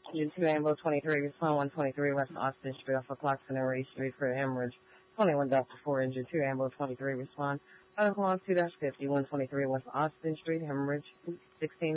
Engine 2 ambulance 23, respond 123 West Austin Street off of Clarkson and Ray Street for hemorrhage. 21 Delta 4, engine 2 ambulance 23, respond. Call 2-50, 123 West Austin Street, hemorrhage. 16